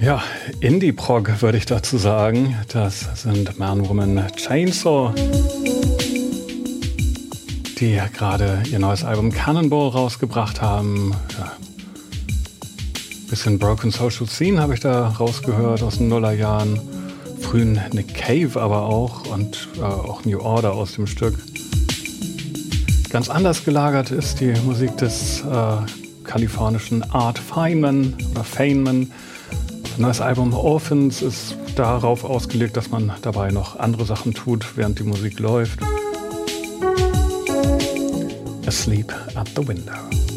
Ja, Indie-Prog würde ich dazu sagen. Das sind Man, Woman, Chainsaw, die ja gerade ihr neues Album Cannonball rausgebracht haben. Ja. Bisschen Broken Social Scene habe ich da rausgehört aus den Nullerjahren. Frühen Nick Cave aber auch und auch New Order aus dem Stück. Ganz anders gelagert ist die Musik des kalifornischen Art Feynman oder Feynman. Ein neues Album Orphans ist darauf ausgelegt, dass man dabei noch andere Sachen tut, während die Musik läuft. Asleep at the Window.